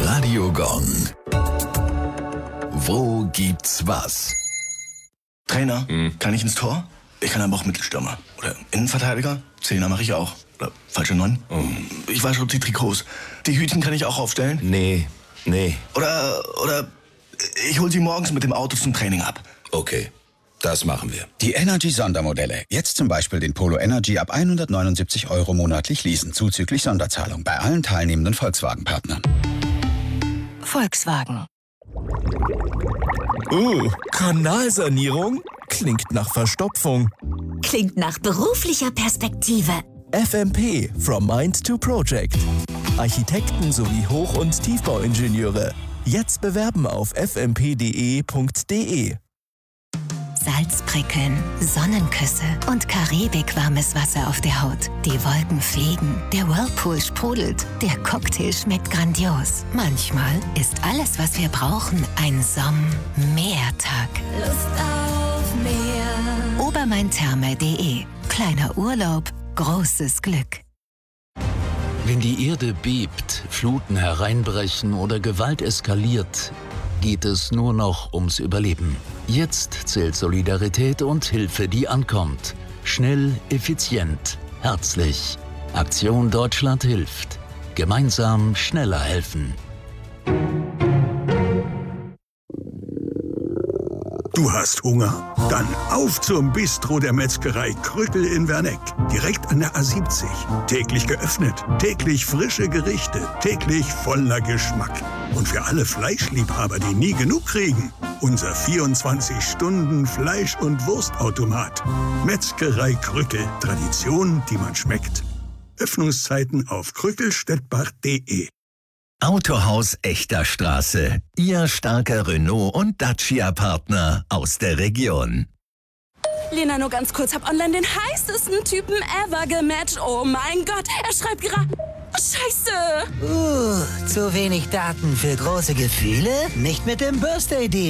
Radio Gong. Wo gibt's was? Trainer, kann ich ins Tor? Ich kann aber auch Mittelstürmer. Oder Innenverteidiger? Zehner mache ich auch. Oder falsche 9? Ich wasche die Trikots. Die Hütchen kann ich auch aufstellen? Nee. Oder ich hol sie morgens mit dem Auto zum Training ab. Okay, das machen wir. Die Energy-Sondermodelle. Jetzt zum Beispiel den Polo Energy ab 179 € monatlich leasen, zuzüglich Sonderzahlung bei allen teilnehmenden Volkswagen-Partnern. Volkswagen. Kanalsanierung? Klingt nach Verstopfung. Klingt nach beruflicher Perspektive. FMP, from Mind to Project. Architekten sowie Hoch- und Tiefbauingenieure. Jetzt bewerben auf fmp.de. Salzprickeln, Sonnenküsse und Karibik-warmes Wasser auf der Haut. Die Wolken fliegen, der Whirlpool sprudelt, der Cocktail schmeckt grandios. Manchmal ist alles, was wir brauchen, ein Meertag. Lust auf Meer. Obermaintherme.de. Kleiner Urlaub, großes Glück. Wenn die Erde bebt, Fluten hereinbrechen oder Gewalt eskaliert, geht es nur noch ums Überleben. Jetzt zählt Solidarität und Hilfe, die ankommt. Schnell, effizient, herzlich. Aktion Deutschland hilft. Gemeinsam schneller helfen. Du hast Hunger? Dann auf zum Bistro der Metzgerei Krückel in Werneck. Direkt an der A70. Täglich geöffnet, täglich frische Gerichte, täglich voller Geschmack. Und für alle Fleischliebhaber, die nie genug kriegen, unser 24-Stunden-Fleisch- und Wurstautomat. Metzgerei Krückel. Tradition, die man schmeckt. Öffnungszeiten auf krückelstettbach.de. Autohaus Echter Straße. Ihr starker Renault- und Dacia-Partner aus der Region. Lena, nur ganz kurz, hab online den heißesten Typen ever gematcht. Oh mein Gott, er schreibt gerade... Scheiße! Zu wenig Daten für große Gefühle? Nicht mit dem Birthday Deal.